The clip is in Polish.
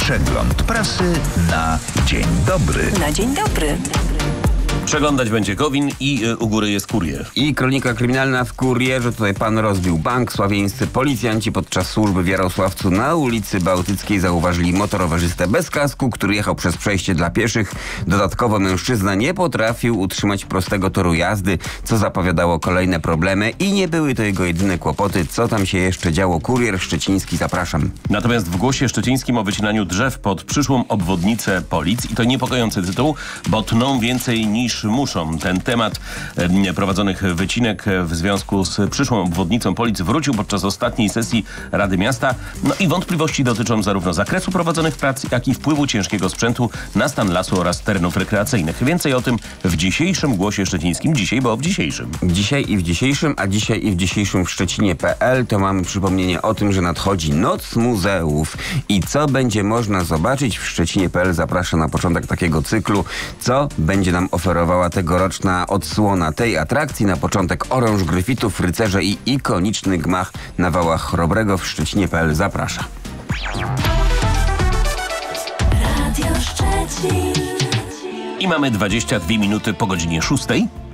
Przegląd prasy na dzień dobry. Na dzień dobry. Przeglądać będzie Gowin i u góry jest kurier. I kronika kryminalna w kurierze. Tutaj pan rozbił bank. Sławieńscy policjanci podczas służby w Jarosławcu na ulicy Bałtyckiej zauważyli motorowerzystę bez kasku, który jechał przez przejście dla pieszych. Dodatkowo mężczyzna nie potrafił utrzymać prostego toru jazdy, co zapowiadało kolejne problemy i nie były to jego jedyne kłopoty. Co tam się jeszcze działo? Kurier szczeciński, zapraszam. Natomiast w Głosie Szczecińskim o wycinaniu drzew pod przyszłą obwodnicę Polic. I to niepokojący tytuł, bo tną więcej niż muszą. Ten temat prowadzonych wycinek w związku z przyszłą obwodnicą Polic wrócił podczas ostatniej sesji Rady Miasta. No i wątpliwości dotyczą zarówno zakresu prowadzonych prac, jak i wpływu ciężkiego sprzętu na stan lasu oraz terenów rekreacyjnych. Więcej o tym w dzisiejszym Głosie Szczecińskim. Dzisiaj, bo w dzisiejszym. Dzisiaj i w dzisiejszym, a dzisiaj i w dzisiejszym w Szczecinie.pl to mamy przypomnienie o tym, że nadchodzi Noc Muzeów. I co będzie można zobaczyć? W Szczecinie.pl zaprasza na początek takiego cyklu, co będzie nam oferowała tegoroczna odsłona tej atrakcji. Na początek oręż Gryfitów, rycerze i ikoniczny gmach na wałach Chrobrego. W Szczecinie.pl zaprasza. Radio Szczecin. I mamy 22 minuty po godzinie 6.